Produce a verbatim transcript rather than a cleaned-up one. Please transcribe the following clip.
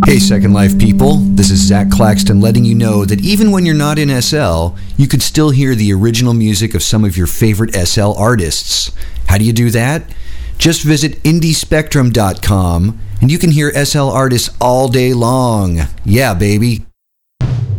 Hey Second Life people, this is Zach Claxton letting you know that even when you're not in S L, you could still hear the original music of some of your favorite S L artists. How do you do that? Just visit indie spectrum dot com and you can hear S L artists all day long. Yeah, baby.